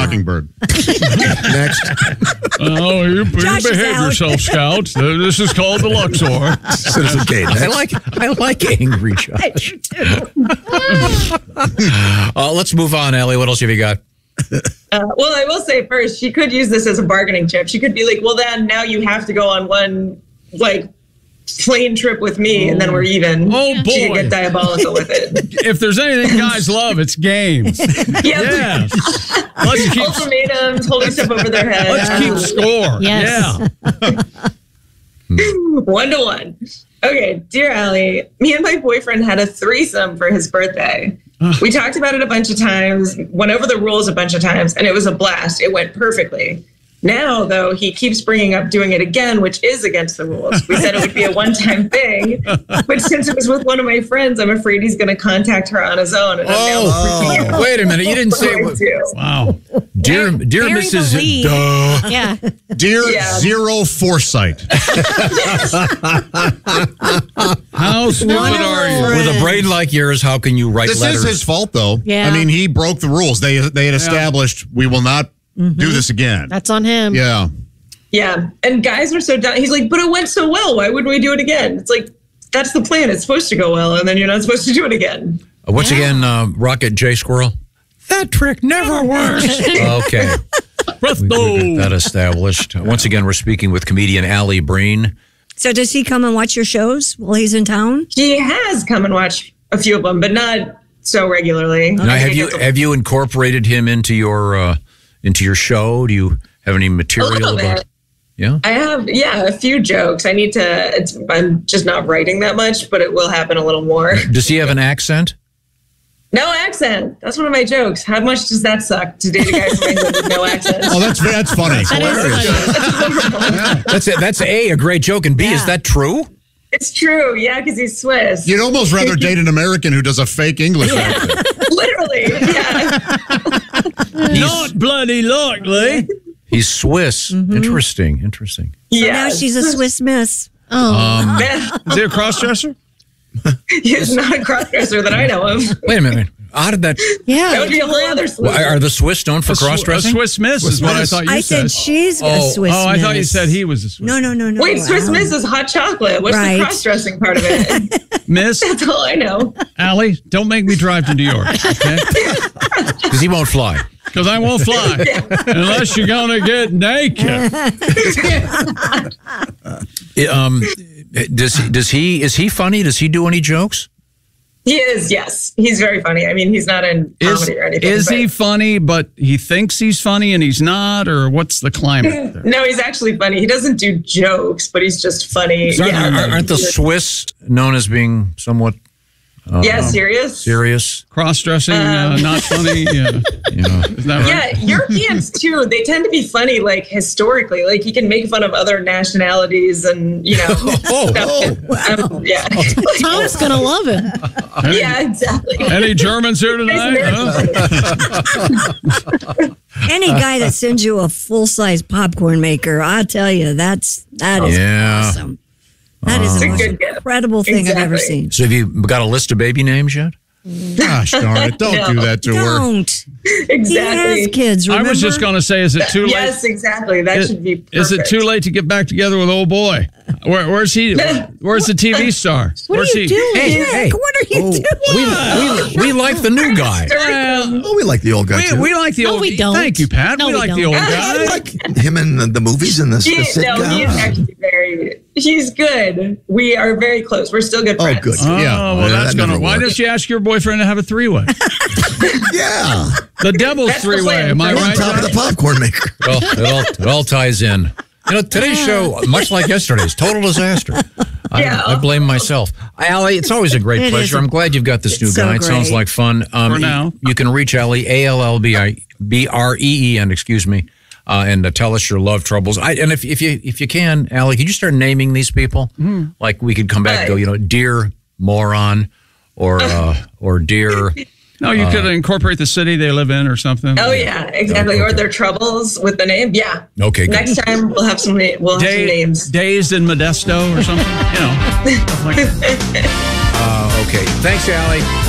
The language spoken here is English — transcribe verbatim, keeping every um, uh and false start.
Mockingbird. Next. Oh, you, you behave out. yourself, Scout. Uh, This is called the Luxor. Citizen Kate. I like I like angry Josh. uh, let's move on, Allie. What else have you got? Uh, well, I will say first, she could use this as a bargaining chip. She could be like, well, then now you have to go on one, like, plane trip with me, and then we're even. Oh, boy. She could get diabolical with it. If there's anything guys love, it's games. Yeah. Yes. Let's keep, Ultimatums, holding stuff over their head. let's keep score. Yes. Yeah. One to one. Okay, dear Allie, me and my boyfriend had a threesome for his birthday. We talked about it a bunch of times, went over the rules a bunch of times, and it was a blast. It went perfectly. Now, though, he keeps bringing up doing it again, which is against the rules. We said it would be a one-time thing, but since it was with one of my friends, I'm afraid he's going to contact her on his own. And I'm now freaking out. Wait a minute. You didn't say What do I do? Wow. dear dear Bury the Missus lead. Duh. Yeah. Dear Yeah. Zero Foresight. How stupid Wonderful. are you? With a brain like yours, how can you write This letters? is his fault, though. Yeah. I mean, he broke the rules. They they had established we will not do this again. That's on him. Yeah. Yeah, and guys are so done. He's like, but it went so well. Why wouldn't we do it again? It's like, that's the plan. It's supposed to go well, and then you're not supposed to do it again. Uh, once again, uh, Rocket J Squirrel. That trick never works. Okay. We, we get that established. Once again, we're speaking with comedian Allie Breen. So does he come and watch your shows while he's in town? He has come and watched a few of them, but not so regularly. Now, have you have you incorporated him into your uh, into your show? Do you have any A material little about? bit. Yeah. I have, yeah, a few jokes. I need to, it's, I'm just not writing that much, but it will happen a little more. Does he have an accent? No accent. That's one of my jokes. How much does that suck to date a guy from England with no accent? Oh, that's that's funny. That is funny. That's a, that's a a great joke, and b Yeah. is that true? It's true. Yeah, because he's Swiss. You'd almost rather date an American who does a fake English accent. Literally. Yeah. Not bloody likely. He's Swiss. Interesting. Interesting. So Yeah. now she's a Swiss miss. Oh. Um, Is he a cross-dresser? He's not a crossdresser that I know of. wait a minute. How did that? yeah. That would be a whole other Why, solution. are the Swiss known for A Sw- cross dressing? A Swiss miss is what I miss. thought you I said. said she's a Oh. Swiss Oh, I thought you miss. said he was a Swiss No, no, no, no. Wait, Swiss Wow. Miss is hot chocolate. What's Right. the cross-dressing part of it? miss. That's all I know. Allie, don't make me drive to New York, okay? Because he won't fly. Because I won't fly unless you're going to get naked. Um, does he? Does he? Is he funny? Does he do any jokes? He is, yes. He's very funny. I mean, he's not in Is, comedy or anything. is but- he funny, but he thinks he's funny and he's not? Or what's the climate there? No, he's actually funny. He doesn't do jokes, but he's just funny. Aren't, Yeah, aren't the Swiss known as being somewhat uh, yeah, serious. serious? Cross-dressing, uh, Um, not funny? Yeah. You know. Isn't that right? Yeah, Europeans too. They tend to be funny, like historically. Like he can make fun of other nationalities, and you know. Oh, stuff. Um, yeah, Tom's going to love him. yeah, exactly. Any Germans here tonight? Huh? Any guy that sends you a full-size popcorn maker, I'll tell you, that's, that is Yeah. awesome. That is It's the a most good gift. incredible thing I've ever Exactly. seen. So have you got a list of baby names yet? Gosh darn it. Don't No. do that to her. Don't. Exactly. He has kids, I remember? was just going to say, is it too late? Yes, exactly. That Is, should be. Perfect. is it too late to get back together with old boy? Where, where's he? Where's the T V star? What where's are you he? doing? Hey, Jack? hey. What are you Oh, doing? We, we, we like the new guy. Well, Oh, we like the old guy, we, too. we like the No, old. we don't. Thank you, Pat. No, we we like the don't. old I guy. like him in the, the movies and the, the He, sitcom. no, he's actually very. He's good. We are very close. We're still good Oh, friends. good. Oh, Yeah. well, Well, that's that gonna. never Why works. don't you ask your boyfriend to have a three-way? Yeah. The devil's That's the three-way. plan. Am I On right? top of the popcorn maker. Well, it all, it all ties in. You know, today's show, much like yesterday's, total disaster. I, Yeah. I blame myself. Allie, it's always a great It pleasure. is. I'm glad you've got this new It's so guy. It sounds great. like fun. Um, For now. You can reach Allie, A L L B I B R E E N, excuse me, uh, and uh, tell us your love troubles. I, and if, if you if you can, Allie, could you start naming these people? Mm. Like we could come back and go, you know, dear moron, or uh, or dear. No, you could incorporate the city they live in or something. Oh yeah, exactly. Or their troubles with the name. Yeah. Okay, good. Next time we'll have some. na- We'll have some Day, names. Dazed in Modesto or something. You know. Stuff like that. Uh, okay. Thanks, Allie.